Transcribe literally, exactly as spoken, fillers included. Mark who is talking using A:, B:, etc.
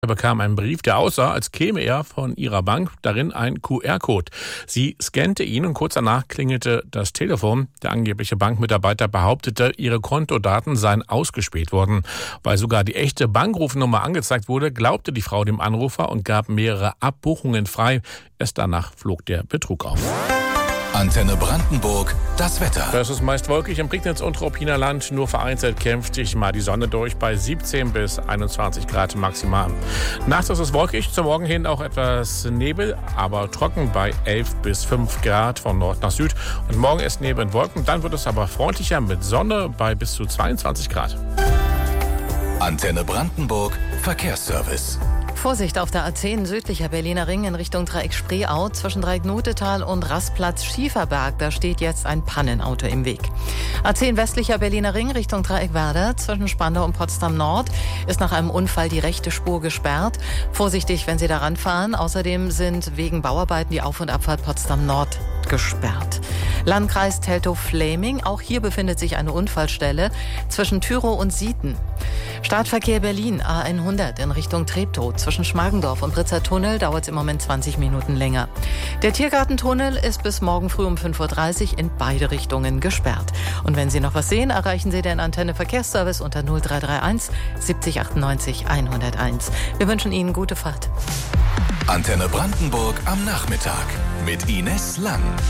A: Er bekam einen Brief, der aussah, als käme er von ihrer Bank, darin ein Q R-Code. Sie scannte ihn und kurz danach klingelte das Telefon. Der angebliche Bankmitarbeiter behauptete, ihre Kontodaten seien ausgespäht worden. Weil sogar die echte Bankrufnummer angezeigt wurde, glaubte die Frau dem Anrufer und gab mehrere Abbuchungen frei. Erst danach flog der Betrug auf.
B: Antenne Brandenburg, das Wetter.
A: Das ist meist wolkig im Prignitz und Ruppiner Land. Nur vereinzelt kämpft sich mal die Sonne durch bei siebzehn bis einundzwanzig Grad maximal. Nachts ist es wolkig, zum Morgen hin auch etwas Nebel, aber trocken bei elf bis fünf Grad von Nord nach Süd. Und morgen ist Nebel und Wolken, dann wird es aber freundlicher mit Sonne bei bis zu zweiundzwanzig Grad.
B: Antenne Brandenburg, Verkehrsservice.
C: Vorsicht auf der A zehn südlicher Berliner Ring in Richtung Dreieck Spreeau zwischen Dreieck-Notetal und Rastplatz Schieferberg. Da steht jetzt ein Pannenauto im Weg. A zehn westlicher Berliner Ring Richtung Dreieck Werder zwischen Spandau und Potsdam Nord ist nach einem Unfall die rechte Spur gesperrt. Vorsichtig, wenn Sie daran fahren. Außerdem sind wegen Bauarbeiten die Auf- und Abfahrt Potsdam Nord gesperrt. Landkreis Teltow-Fläming, auch hier befindet sich eine Unfallstelle zwischen Tyrow und Sieten. Stadtverkehr Berlin, A hundert in Richtung Treptow. Zwischen Schmargendorf und Britzer Tunnel dauert es im Moment zwanzig Minuten länger. Der Tiergartentunnel ist bis morgen früh um fünf Uhr dreißig in beide Richtungen gesperrt. Und wenn Sie noch was sehen, erreichen Sie den Antenne Verkehrsservice unter null drei drei eins siebzig achtundneunzig hunderteins. Wir wünschen Ihnen gute Fahrt.
B: Antenne Brandenburg am Nachmittag mit Ines Lang.